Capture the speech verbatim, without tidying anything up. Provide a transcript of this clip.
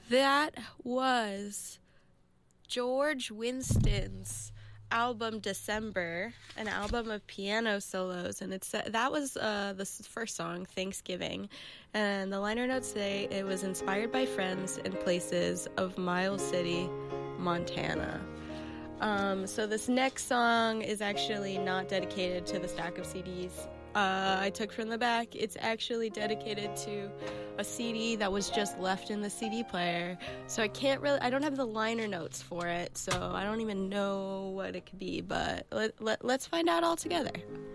That was George Winston's album December, an album of piano solos, and it's uh, that was uh, the first song, Thanksgiving, and the liner notes say it was inspired by friends and places of Miles City, Montana. Um, so this next song is actually not dedicated to the stack of C Ds uh, I took from the back. It's actually dedicated to a C D that was just left in the C D player. So I can't really, I don't have the liner notes for it, so I don't even know what it could be, but let, let, let's find out all together.